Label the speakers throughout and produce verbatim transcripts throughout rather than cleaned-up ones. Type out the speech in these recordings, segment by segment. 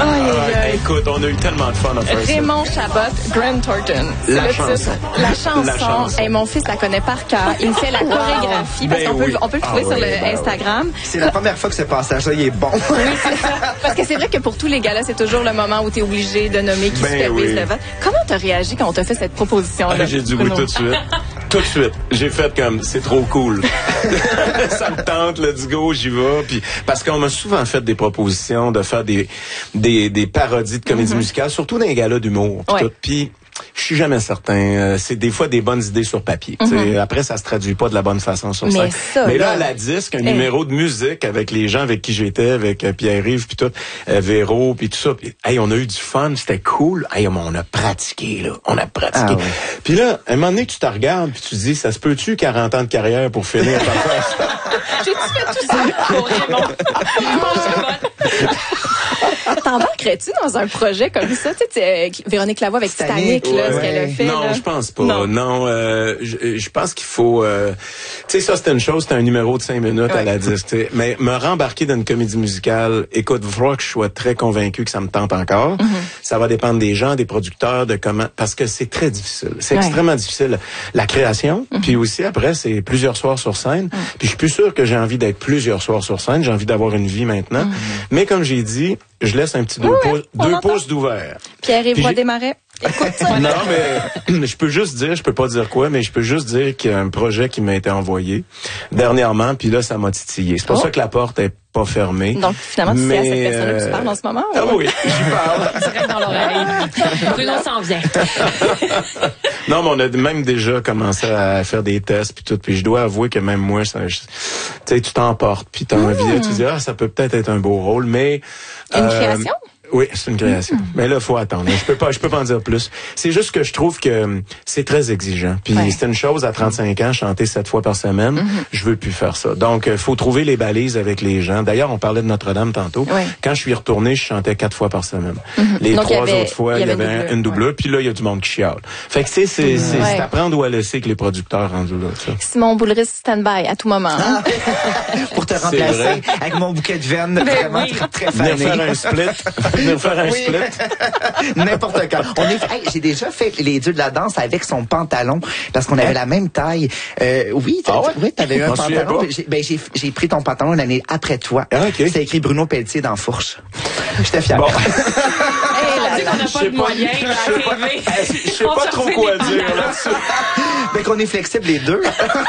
Speaker 1: Ah, écoute, on a eu tellement de fun à faire ça.
Speaker 2: Raymond Chabot, Grant Thornton.
Speaker 1: La
Speaker 2: le
Speaker 1: chanson.
Speaker 2: titre. La chanson.
Speaker 1: La chanson.
Speaker 2: Et mon fils la connaît par cœur. Il me fait la chorégraphie parce
Speaker 1: Ben
Speaker 2: qu'on peut,
Speaker 1: oui.
Speaker 2: on peut le trouver
Speaker 1: Ah
Speaker 2: sur
Speaker 1: oui,
Speaker 2: le
Speaker 1: ben
Speaker 2: Instagram.
Speaker 3: C'est la première fois que ce passage-là, il est bon.
Speaker 2: Oui, c'est ça. Parce que c'est vrai que pour tous les gars-là, c'est toujours le moment où tu es obligé de nommer qui
Speaker 1: Ben
Speaker 2: supervise
Speaker 1: oui.
Speaker 2: le vote. Comment t'as réagi quand on t'a fait cette proposition-là?
Speaker 1: Ah, j'ai dit oui
Speaker 2: Bruno?
Speaker 1: tout de suite. Tout de suite. J'ai fait comme, c'est trop cool. Ça me tente, let's go, j'y vais. Puis, parce qu'on m'a souvent fait des propositions de faire des, des, des parodies de comédie
Speaker 2: Mm-hmm.
Speaker 1: musicale, surtout dans les galas d'humour. Puis
Speaker 2: Ouais.
Speaker 1: tout. Puis, je suis jamais certain. Euh, c'est des fois des bonnes idées sur papier. Mm-hmm. Après, ça se traduit pas de la bonne façon sur
Speaker 2: Mais
Speaker 1: scène.
Speaker 2: ça,
Speaker 1: Mais là,
Speaker 2: là,
Speaker 1: à la disque, un
Speaker 2: hey.
Speaker 1: numéro de musique avec les gens avec qui j'étais, avec euh, Pierre-Yves, puis tout, euh, Véro, puis tout ça. Puis, hey, on a eu du fun, c'était cool. Hey, on a pratiqué, là. On a pratiqué.
Speaker 3: Ah ouais.
Speaker 1: Puis là, à un moment donné, tu te regardes, puis tu te dis, ça se peut-tu quarante ans de carrière pour finir par faire ça?
Speaker 2: J'ai-tu fait tout ça pour Raymond? T'embarquerais-tu dans un projet comme ça? Tu sais, tu sais, euh, Véronique Lavoie avec Titanic,
Speaker 3: Titanic,
Speaker 2: là,
Speaker 3: ouais.
Speaker 2: ce qu'elle a fait.
Speaker 1: Non,
Speaker 2: là.
Speaker 1: je pense pas.
Speaker 2: Non.
Speaker 1: Non, euh, je, je pense qu'il faut... Euh, tu sais, ça, c'était une chose, c'était un numéro de cinq minutes
Speaker 2: Ouais.
Speaker 1: à la disque. tu sais. Mais me rembarquer dans une comédie musicale, écoute, il va falloir que je sois très convaincu que ça me tente encore.
Speaker 2: Mm-hmm.
Speaker 1: Ça va dépendre des gens, des producteurs, de comment... Parce que c'est très difficile. C'est
Speaker 2: Ouais. Mm-hmm.
Speaker 1: extrêmement difficile. La création, puis aussi, après, c'est plusieurs soirs sur scène. Puis je suis plus sûr que j'ai envie d'être plusieurs soirs sur scène. J'ai envie d'avoir une vie maintenant. Mais comme j'ai dit, je laisse un petit deux,
Speaker 2: Oui,
Speaker 1: pouces,
Speaker 2: on
Speaker 1: deux
Speaker 2: entend.
Speaker 1: pouces d'ouvert.
Speaker 2: Pierre-Yves
Speaker 1: Puis
Speaker 2: Roy
Speaker 1: j'ai-
Speaker 2: Desmarais. Écoute ça.
Speaker 1: Non, mais je peux juste dire, je peux pas dire quoi, mais je peux juste dire qu'il y a un projet qui m'a été envoyé dernièrement, puis là, ça m'a titillé. C'est pour
Speaker 2: Oh.
Speaker 1: ça que la porte est pas fermée.
Speaker 2: Donc, finalement, tu sais à cette
Speaker 1: Mais,
Speaker 2: personne-là que tu
Speaker 1: euh,
Speaker 2: parles en ce moment?
Speaker 1: Ah
Speaker 2: ou-
Speaker 1: oui, j'y parle.
Speaker 4: Direct dans l'oreille. Bruno s'en vient.
Speaker 1: Non, mais on a même déjà commencé à faire des tests puis tout, puis je dois avouer que même moi, ça, je- tu sais, tu t'emportes, puis t'as envie, tu dis ah, ça peut peut-être être un beau rôle, mais
Speaker 2: Une
Speaker 1: euh,
Speaker 2: création?
Speaker 1: Oui, c'est une création.
Speaker 2: Mm.
Speaker 1: Mais là, faut attendre. Je peux pas, je peux pas en dire plus. C'est juste que je trouve que hum, c'est très exigeant. Puis
Speaker 2: Ouais.
Speaker 1: c'est une chose à trente-cinq ans, chanter sept fois par semaine.
Speaker 2: Mm-hmm.
Speaker 1: Je veux plus faire ça. Donc, euh, faut trouver les balises avec les gens. D'ailleurs, on parlait de Notre-Dame tantôt.
Speaker 2: Ouais.
Speaker 1: Quand je suis retourné, je chantais quatre fois par semaine. Les
Speaker 2: Mm-hmm. Donc, il y
Speaker 1: trois
Speaker 2: avait-
Speaker 1: autres fois,
Speaker 2: il
Speaker 1: il
Speaker 2: y
Speaker 1: y
Speaker 2: avait
Speaker 1: avait
Speaker 2: une
Speaker 1: un-
Speaker 2: doublure.
Speaker 1: une doublure. Puis là, il y a du monde qui chiale. Fait que tu sais, c'est c'est
Speaker 2: Ouais.
Speaker 1: c'est à prendre ou à laisser que les producteurs rendus là. Ça.
Speaker 2: Simon Boulris, stand-by à tout moment. hein.
Speaker 3: Pour te
Speaker 1: C'est
Speaker 3: remplacer
Speaker 1: vrai.
Speaker 3: avec mon bouquet de veines vraiment
Speaker 4: oui.
Speaker 3: très, très
Speaker 1: Venir
Speaker 3: fané.
Speaker 1: faire un split. Venir faire un
Speaker 3: Oui.
Speaker 1: split.
Speaker 3: N'importe quand. On est, hey, j'ai déjà fait les dieux de la danse avec son pantalon parce qu'on avait la même taille. Euh, oui,
Speaker 1: Ah ouais?
Speaker 3: oui, t'avais eu
Speaker 1: Je
Speaker 3: un
Speaker 1: m'en souviens
Speaker 3: pantalon.
Speaker 1: pas.
Speaker 3: J'ai, ben, j'ai, j'ai pris ton pantalon l'année après toi.
Speaker 1: Ah, ok.
Speaker 3: C'était écrit Bruno Pelletier dans Fourche. J'étais fier.
Speaker 1: Bon.
Speaker 2: Hey, là,
Speaker 4: On dit qu'on n'a
Speaker 1: Je
Speaker 4: pas
Speaker 1: sais
Speaker 4: de
Speaker 1: pas-
Speaker 4: moyens
Speaker 1: je
Speaker 4: à
Speaker 1: sais pas-
Speaker 4: arriver.
Speaker 1: Je sais pas trop quoi dire là-dessus.
Speaker 3: Ben, qu'on est flexible les deux.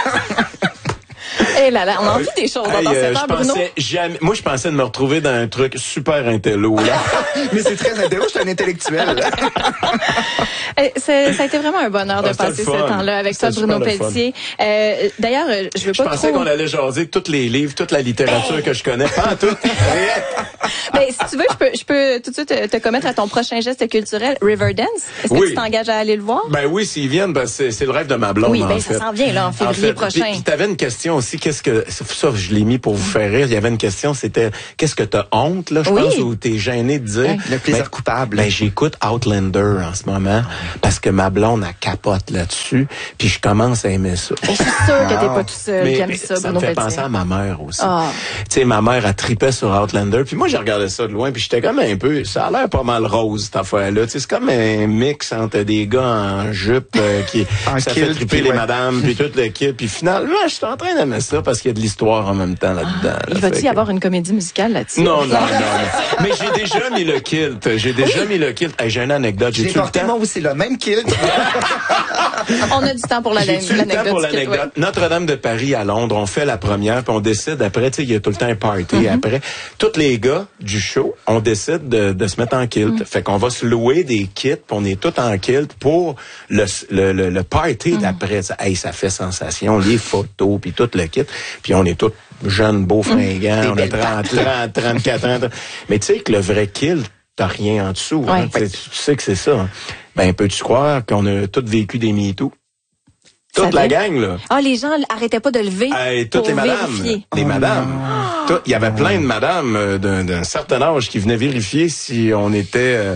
Speaker 2: hey, là, là, on a envie des choses
Speaker 1: Hey,
Speaker 2: dans
Speaker 1: euh,
Speaker 2: cette
Speaker 1: je
Speaker 2: heure, Bruno.
Speaker 1: pensais jamais, moi, je pensais de me retrouver dans un truc super intello, là.
Speaker 3: Mais c'est très intéressant. Je suis un intellectuel.
Speaker 2: Eh, c'est- ça a été vraiment un bonheur
Speaker 1: Ah,
Speaker 2: de
Speaker 1: c'était
Speaker 2: passer
Speaker 1: le
Speaker 2: ce
Speaker 1: fun.
Speaker 2: temps-là avec toi,
Speaker 1: C'était
Speaker 2: Bruno
Speaker 1: super le fun.
Speaker 2: Pelletier. Euh, D'ailleurs, euh, je veux
Speaker 1: Je
Speaker 2: pas
Speaker 1: pensais
Speaker 2: trop...
Speaker 1: qu'on allait jaser tous les livres, toute la littérature que je connais. Pas en tout.
Speaker 2: Ben, si tu veux, je peux, je peux tout de suite te, te commettre à ton prochain geste culturel, Riverdance. Est-ce que
Speaker 1: Oui.
Speaker 2: tu t'engages à aller le voir?
Speaker 1: Ben oui, s'ils viennent, ben c'est, c'est le rêve de ma blonde,
Speaker 2: Oui,
Speaker 1: en
Speaker 2: ben,
Speaker 1: fait.
Speaker 2: ça s'en vient, là, en février
Speaker 1: fait,
Speaker 2: prochain.
Speaker 1: Puis, puis t'avais une question aussi, qu'est-ce que, ça, je l'ai mis pour vous faire rire. Il y avait une question, c'était, qu'est-ce que t'as honte, là, je
Speaker 2: Oui.
Speaker 1: pense, ou t'es gêné de dire?
Speaker 2: Ouais.
Speaker 3: Le plaisir
Speaker 1: Ben,
Speaker 3: coupable.
Speaker 1: Ben, j'écoute Outlander en ce moment, parce que ma blonde, elle capote là-dessus, puis je commence à aimer ça.
Speaker 2: Ben, je suis sûre que t'es pas tout seul qui aime
Speaker 1: mais
Speaker 2: ça,
Speaker 1: ça
Speaker 2: Bruno
Speaker 1: me fait
Speaker 2: Pelletier.
Speaker 1: penser à ma mère aussi.
Speaker 2: Ah.
Speaker 1: Tu sais, ma mère, elle tripait sur Outlander. Puis moi, j'ai regardé ça de loin. Puis j'étais comme un peu... Ça a l'air pas mal rose, cette affaire-là. Tu sais, c'est comme un mix entre des gars en jupe euh, qui...
Speaker 3: En
Speaker 1: ça
Speaker 3: kilt,
Speaker 1: fait triper
Speaker 3: puis
Speaker 1: les
Speaker 3: ouais.
Speaker 1: madames, puis tout le kit. Puis finalement, je suis en train d'aimer ça parce qu'il y a de l'histoire en même temps là-dedans. là.
Speaker 2: Il va-tu
Speaker 1: Fait
Speaker 2: y
Speaker 1: que-
Speaker 2: avoir une comédie musicale là-dessus?
Speaker 1: Non, non, non, non. Mais j'ai déjà mis le kilt. J'ai déjà mis le kilt. Hey, j'ai une anecdote.
Speaker 3: J'ai
Speaker 1: J'ai-tu le
Speaker 3: porté
Speaker 1: temps?
Speaker 3: moi aussi le même kilt.
Speaker 2: On a du temps pour la-
Speaker 1: J'ai-tu le temps
Speaker 2: l'anecdote.
Speaker 1: pour
Speaker 2: du kit,
Speaker 1: l'anecdote?
Speaker 2: ouais.
Speaker 1: Notre-Dame de Paris à Londres, on fait la première, puis on décide après, tu sais, il y a tout le temps un party
Speaker 2: Mm-hmm.
Speaker 1: après. Tous les gars du show, on décide de, de se mettre en kilt.
Speaker 2: Mm.
Speaker 1: Fait qu'on va se louer des kits, puis on est tous en kilt pour le, le, le, le party
Speaker 2: Mm.
Speaker 1: d'après. Ça, hey, ça fait sensation, les photos, puis tout le kit. Puis on est tous jeunes, beaux, fringants,
Speaker 3: Des
Speaker 1: on a
Speaker 3: belles
Speaker 1: trente, trente, trente-quatre ans. Mais tu sais que le vrai kilt, t'as rien en dessous. hein.
Speaker 2: Ouais.
Speaker 1: Tu sais, tu sais que c'est ça. hein. Ben, peux-tu croire qu'on a tous vécu des MeToo?
Speaker 2: Ça
Speaker 1: Toute la
Speaker 2: vient?
Speaker 1: gang, là.
Speaker 2: Ah, les gens arrêtaient pas de lever
Speaker 1: Hey, toutes
Speaker 2: pour
Speaker 1: les madames.
Speaker 2: vérifier.
Speaker 1: Les madames. Tout- Il y avait plein de madames euh, d'un, d'un certain âge qui venaient vérifier si on était... euh,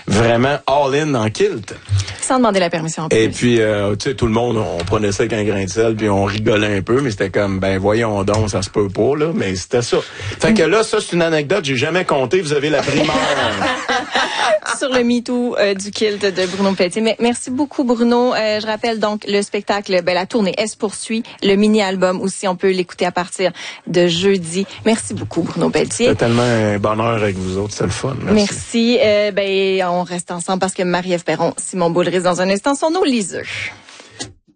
Speaker 1: vraiment all-in en kilt.
Speaker 2: Sans demander la permission en plus.
Speaker 1: Et puis, euh, tu sais, tout le monde, on prenait ça avec un grain de sel, puis on rigolait un peu, mais c'était comme, ben voyons donc, ça se peut pas, là, mais c'était ça. Fait que là, ça, c'est une anecdote, j'ai jamais compté, vous avez la primeur.
Speaker 2: Sur le MeToo euh, du kilt de Bruno Pelletier. Mais merci beaucoup, Bruno. Euh, je rappelle donc le spectacle, ben, la tournée, elle se poursuit. Le mini-album aussi, on peut l'écouter à partir de jeudi. Merci beaucoup, Bruno Pelletier.
Speaker 1: C'était tellement un bonheur avec vous autres, c'est le fun. Merci.
Speaker 2: Merci. Euh, ben, on reste ensemble parce que Marie-Ève Perron, Simon Boulris, dans un instant, sont nos liseux.